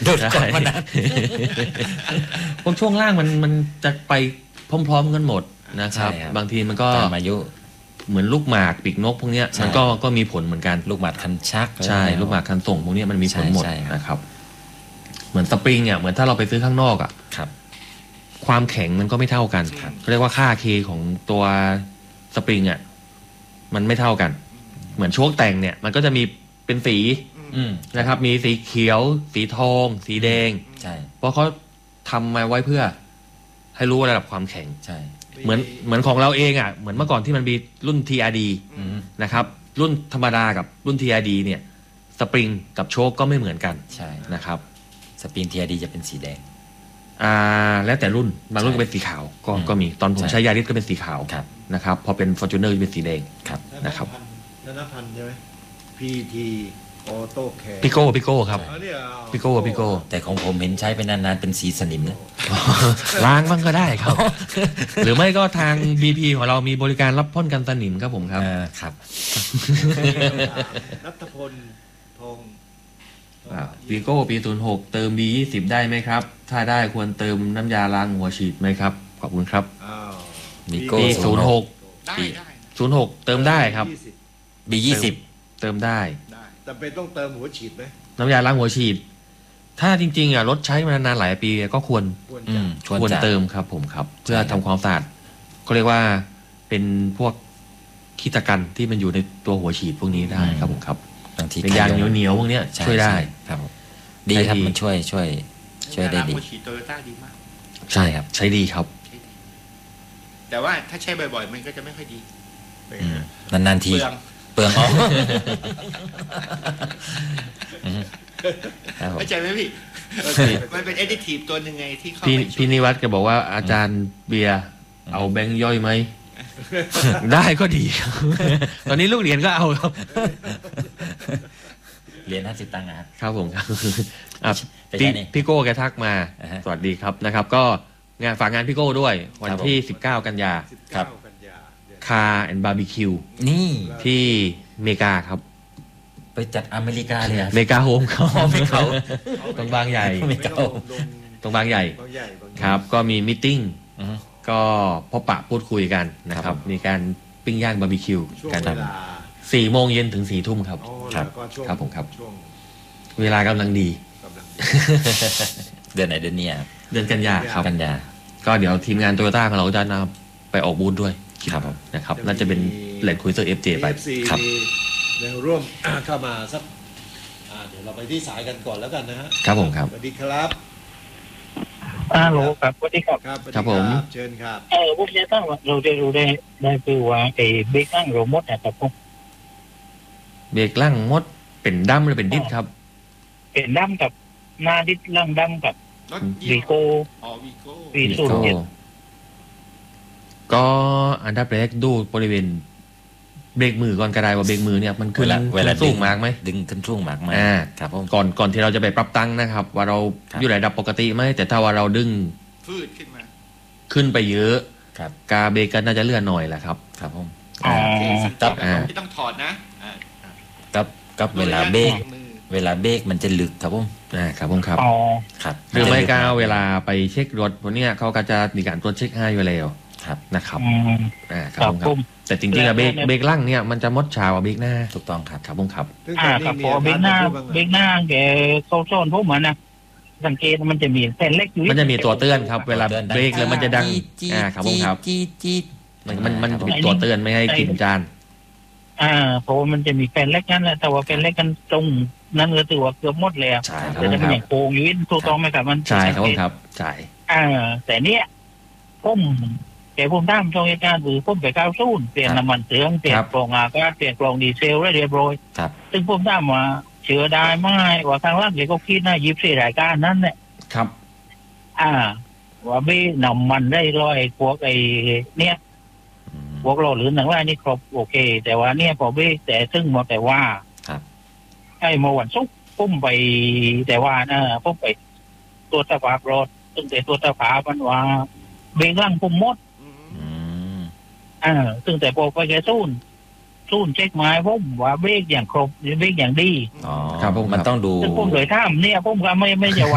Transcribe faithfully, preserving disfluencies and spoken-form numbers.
โดนกดมานานพวกช่วงล่างมันมันจะไปพร้อมๆกันหมดนะครับบางทีมันก็อายุเหมือนลูกหมากปีกนกพวกนี้มันก็ก็มีผลเหมือนกันลูกหมากคันชักใช่ลูกหมากคันส่งพวกนี้มันมีผลหมดนะครับเหมือนสปริงเนี่ยเหมือนถ้าเราไปซื้อข้างนอกอ่ะความแข็งมันก็ไม่เท่ากันเขาเรียกว่าค่า K ของตัวสปริงอ่ะมันไม่เท่ากันเหมือนโชคแต่งเนี่ยมันก็จะมีเป็นสีนะครับมีสีเขียวสีทองสีแดงใช่เพราะเขาทำมาไว้เพื่อให้รู้ระดับความแข็งใช่เหมือนเหมือนของเราเองอ่ะเหมือนเมื่อก่อนที่มันมีรุ่น ที อาร์ ดี นะครับรุ่นธรรมดากับรุ่น ที อาร์ ดี เนี่ยสปริงกับโชคก็ไม่เหมือนกันใช่นะครับสปริง ที อาร์ ดี จะเป็นสีแดงอ่าแล้วแต่รุ่นบางรุ่นก็เป็นสีขาวก็ก็มีตอนผมใช้ยาริสก็เป็นสีขาวนะครับพอเป็น Fortuner จะเป็นสีแดงนะครับธนพันธ์ใช่ไหม พี ที ออโต้แคร์พิโก้พิโก้ครับพิโก้พิโก้แต่ของผมเห็นใช้ไปนานๆเป็นสีสนิมนะล้างบ้างก็ได้ครับหรือไม่ก็ทาง บี พี ของเรามีบริการรับพ่นกันสนิมครับผมครับครับนัทพลทองพิโก้ปีศูนย์หกเติม บี ยี่สิบ ได้ไหมครับถ้าได้ควรเติมน้ำยาล้างหัวฉีดไหมครับขอบคุณครับปีศูนย์หกปีศูนย์หกเติมได้ครับบี ยี่สิบเติมได้แต่เป็นต้องเติมหัวฉีดไหมน้ำยาล้างหัวฉีดถ้าจริงๆอ่ะรถใช้มานานหลายปีก็ควรควรเติมครับผมครับเพื่อทำความสะอาดก็เรียกว่าเป็นพวกขี้ตะกันที่มันอยู่ในตัวหัวฉีดพวกนี้ได้ครับผมครับเป็นยางเหนียวๆพวกนี้ช่วยได้ครับดีครับมันช่วยช่วยช่วยได้ดีหัวฉีดโตโยต้าดีมากใช่ครับใช้ดีครับแต่ว่าถ้าใช้บ่อยๆมันก็จะไม่ค่อยดีนานๆทีเปลืองออกเข้าใจไหมพี่มันเป็นแอดดิทีฟตัวหนึ่งไงที่เข้าไปพี่นิวัฒน์ก็บอกว่าอาจารย์เบียร์เอาแบงค์ย่อยไหมได้ก็ดีครับตอนนี้ลูกเหรียญก็เอาครับเหรียญห้าสิบตังค์นะครับครับผมครับพี่พี่โก้แกทักมาสวัสดีครับนะครับก็งานฝากงานพี่โก้ด้วยวันที่สิบเก้ากันยาครับคาร์แอนด์บาร์บีคิวนี่ที่อเมริกาครับไปจัดอเมริกาเลยอเมริกาโฮมเขาไม่เขาตรงบางใหญ่ตรงบางใหญ่ครับก็มีมิทติ้งก็พบปะพูดคุยกันนะครับมีการปิ้งย่างบาร์บีคิวกันสี่โมงเย็นถึงสี่ทุ่มครับครับครับผมครับเวลากำลังดีเดือนไหนเดือนนี้เดือนกันยาครับกันยาก็เดี๋ยวทีมงานโตโยต้าของเราจะนำไปออกบูธด้วยครับนะครับน่าจะเป็นแหล่งคุยเซอร์ เอฟ เจ ไปครับแนวร่วมเข้ามาสักเดี๋ยวเราไปที่สายกันก่อนแล้วกันนะฮะครับผมครับสวัสดีครับฮัลโหลครับสวัสดีครับครับผมเชิญครับเออผมจะตั้งว่าเราจะรู้ได้ได้คือว่าไอ้เบรกล่างโรมดนะครับผมเบรกล่างมดเป็นดั้มหรือเป็นดิสครับเป็นดั้มกับหน้าดิสล่างดั้มกับวีโก้อ๋อวีโก้วีโก้ก็อันดับแรกดูบริเวณเบรกมือก่อนก็ได้ว่าเบรกมือเนี่ยมันขึ้นเวลาสูงมากไหมดึงขึ้นสูงมากไหมครับก่อนก่อนที่เราจะไปปรับตั้งนะครับว่าเราอยู่ระดับปกติไหมแต่ถ้าว่าเราดึงฟืดขึ้นมาขึ้นไปเยอะกาเบรกก็น่าจะเลื่อนหน่อยแหละครับครับผมครับไม่ต้องถอดนะกับกับเวลาเบรกเวลาเบรกมันจะลึกครับผมครับผมครับครับหรือไม่ก็เวลาไปเช็ครถพวกนี้เขาก็จะมีการตรวจเช็คให้อยู่แล้วนะครับอ่าครับผมแต่จริงๆอะเบรกเบรกล่างเนี่ยมันจะมดชาวเบรกหน้าถูกต้องครับครับผมครับอ่าครับพอเบรกหน้าเบรกหน้าแกโซโซนพวกมันนะสังเกตมันจะมีแผ่นเล็กอยู่มันจะมีตัวเตือนครับเวลาเบรกแล้วมันจะดังอ่าครับผมครับมันมันมันมีตัวเตือนไม่ให้กินจานอ่าเพราะมันจะมีแผ่นเล็กนั่นแหละแต่ว่าแผ่นเล็กกันตรงนั่นก็ถือว่าเกือบหมดแล้วแต่จะเป็นอย่างโค้งอยู่นี่ถูกต้องไหมครับมันใช่ครับครับใช่อ่าแต่เนี้ยผมแกผมตามช่องการหรือผมไปก้าวสู้เปลี่ยนน้ำมันเสืองเปลี่ยนกล่องอากาศเปลี่ยนกล่องดีเซลได้เรียบร้อยซึ่งผมตามว่าเชื่อได้ไหมว่าทางร้านแกก็คิดนะยิบสี่รายการนั้นเนี่ยครับอ่าว่าไม่น้ำมันได้ร้อยพวกไอ้เนี้ยพวกเราหรือหนังว่านี่ครบโอเคแต่ว่าเนี่ยพอไม่แต่ซึ่งมาแต่ว่าไอ้เมื่อวันศุกร์ผมไปแต่ว่านะผมไปตัวตะภาพรถซึ่งแต่ตัวตะภาพมันว่าเบรกล่างผมหมดอ่าซึ่งแต่พอไปแค่ซูนซูนเช็คไม้ผมว่าเบรกอย่างครบเบรกอย่างดีอ๋อครับผมมันต้องดูซึ่งผมเลยท่ามเนี่ยผมก็ไม่ไม่จะ